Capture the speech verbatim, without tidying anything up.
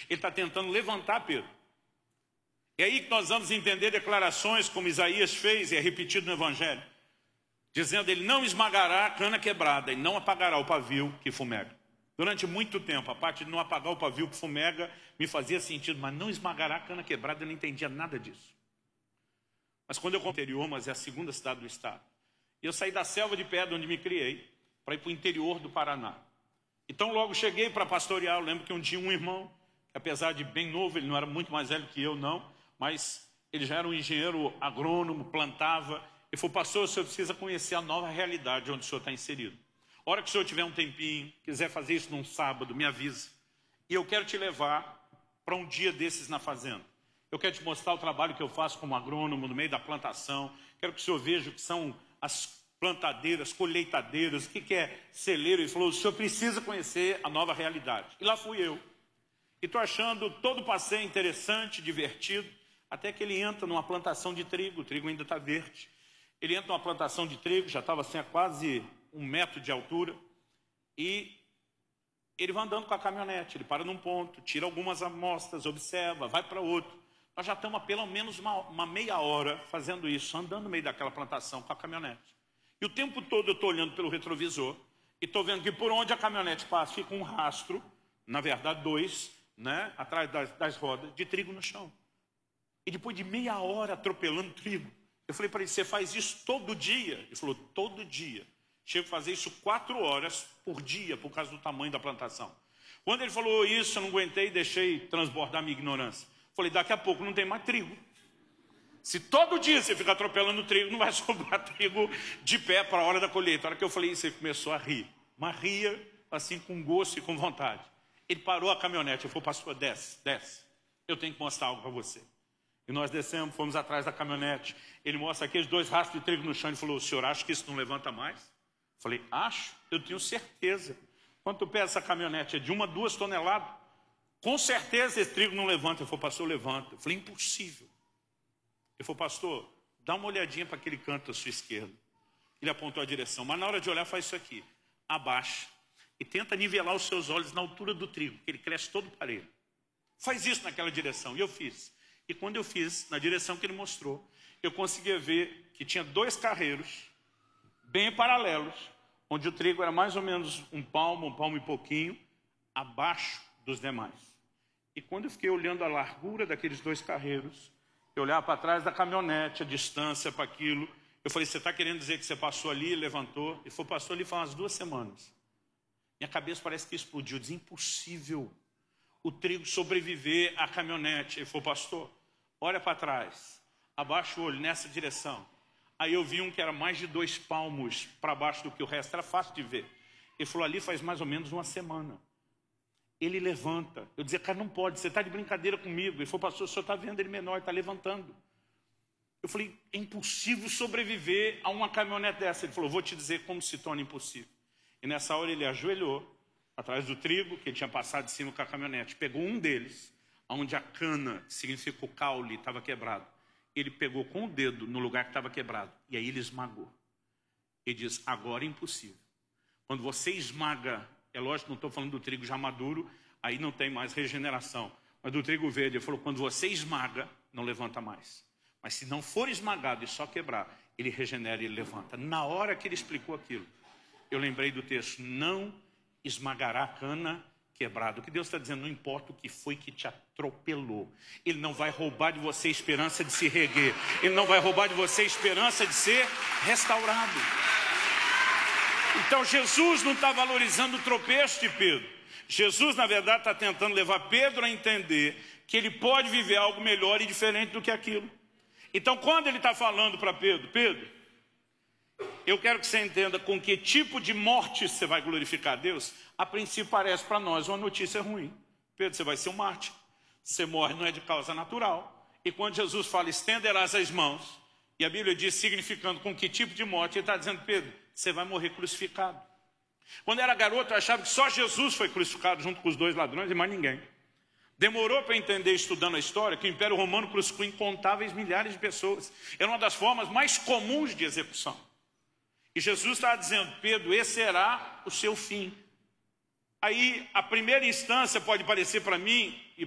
Ele está tentando levantar Pedro. É aí que nós vamos entender declarações como Isaías fez, e é repetido no Evangelho, dizendo: ele não esmagará a cana quebrada e não apagará o pavio que fumega. Durante muito tempo, a parte de não apagar o pavio que fumega me fazia sentido, mas não esmagará a cana quebrada, eu não entendia nada disso. Mas quando eu com o interior, mas é a segunda cidade do estado, e eu saí da selva de pedra onde me criei, para ir para o interior do Paraná. Então logo cheguei para pastorear. Eu lembro que um dia um irmão, que apesar de bem novo, ele não era muito mais velho que eu não, mas ele já era um engenheiro agrônomo, plantava. Ele falou: pastor, o senhor precisa conhecer a nova realidade onde o senhor está inserido. A hora que o senhor tiver um tempinho, quiser fazer isso num sábado, me avisa. E eu quero te levar para um dia desses na fazenda. Eu quero te mostrar o trabalho que eu faço como agrônomo no meio da plantação. Quero que o senhor veja o que são as plantadeiras, colheitadeiras, o que é celeiro. Ele falou: o senhor precisa conhecer a nova realidade. E lá fui eu. E estou achando todo o passeio interessante, divertido, até que ele entra numa plantação de trigo. O trigo ainda está verde. Ele entra numa plantação de trigo, já estava assim a quase um metro de altura, e ele vai andando com a caminhonete. Ele para num ponto, tira algumas amostras, observa, vai para outro. Nós já estamos há pelo menos uma, uma meia hora fazendo isso, andando no meio daquela plantação com a caminhonete. E o tempo todo eu estou olhando pelo retrovisor e estou vendo que por onde a caminhonete passa fica um rastro, na verdade dois, né, atrás das, das rodas, de trigo no chão. E depois de meia hora atropelando trigo, eu falei para ele: você faz isso todo dia? Ele falou: todo dia. Chego a fazer isso quatro horas por dia, por causa do tamanho da plantação. Quando ele falou isso, eu não aguentei e deixei transbordar minha ignorância. Falei: daqui a pouco não tem mais trigo. Se todo dia você ficar atropelando trigo, não vai sobrar trigo de pé para a hora da colheita. A hora que eu falei isso, ele começou a rir. Mas ria assim com gosto e com vontade. Ele parou a caminhonete. Eu falei: pastor, desce, desce. Eu tenho que mostrar algo para você. E nós descemos, fomos atrás da caminhonete. Ele mostra aqueles dois rastros de trigo no chão. Ele falou: o senhor acha que isso não levanta mais? Eu falei: acho, eu tenho certeza. Quanto pesa essa caminhonete? É de uma, duas toneladas. Com certeza esse trigo não levanta. Ele falou: pastor, levanta. Eu falei: impossível. Ele falou: pastor, dá uma olhadinha para aquele canto à sua esquerda. Ele apontou a direção. Mas na hora de olhar, faz isso aqui. Abaixa. E tenta nivelar os seus olhos na altura do trigo, que ele cresce todo parelho. Faz isso naquela direção. E eu fiz. E quando eu fiz, na direção que ele mostrou, eu conseguia ver que tinha dois carreiros, bem paralelos, onde o trigo era mais ou menos um palmo, um palmo e pouquinho, abaixo dos demais. E quando eu fiquei olhando a largura daqueles dois carreiros, eu olhava para trás da caminhonete, a distância para aquilo, eu falei: você está querendo dizer que você passou ali e levantou? E foi: passou ali faz umas duas semanas. Minha cabeça parece que explodiu. Eu disse: impossível o trigo sobreviver à caminhonete. Ele falou: pastor, olha para trás, abaixa o olho nessa direção. Aí eu vi um que era mais de dois palmos para baixo do que o resto, era fácil de ver. Ele falou: ali faz mais ou menos uma semana. Ele levanta. Eu dizia: cara, não pode, você está de brincadeira comigo. Ele falou: pastor, o senhor está vendo ele menor, está levantando. Eu falei: é impossível sobreviver a uma caminhonete dessa. Ele falou: vou te dizer como se torna impossível. E nessa hora ele ajoelhou atrás do trigo, que ele tinha passado de cima com a caminhonete. Pegou um deles, onde a cana, que significa o caule, estava quebrado. Ele pegou com o dedo no lugar que estava quebrado. E aí ele esmagou. Ele diz: agora é impossível. Quando você esmaga, é lógico, não estou falando do trigo já maduro, aí não tem mais regeneração. Mas do trigo verde, ele falou: quando você esmaga, não levanta mais. Mas se não for esmagado e só quebrar, ele regenera e ele levanta. Na hora que ele explicou aquilo, eu lembrei do texto: não esmagará a cana quebrada. O que Deus está dizendo: não importa o que foi que te atropelou, Ele não vai roubar de você a esperança de se reerguer. Ele não vai roubar de você a esperança de ser restaurado. Então Jesus não está valorizando o tropeço de Pedro. Jesus, na verdade, está tentando levar Pedro a entender que ele pode viver algo melhor e diferente do que aquilo. Então, quando ele está falando para Pedro: Pedro, eu quero que você entenda com que tipo de morte você vai glorificar a Deus. A princípio parece para nós uma notícia ruim. Pedro, você vai ser um mártir. Você morre não é de causa natural. E quando Jesus fala: estenderás as mãos, e a Bíblia diz significando com que tipo de morte, ele está dizendo: Pedro, você vai morrer crucificado. Quando era garoto, eu achava que só Jesus foi crucificado junto com os dois ladrões e mais ninguém. Demorou para entender, estudando a história, que o Império Romano crucificou incontáveis milhares de pessoas. Era uma das formas mais comuns de execução. E Jesus estava dizendo: Pedro, esse será o seu fim. Aí, a primeira instância pode parecer para mim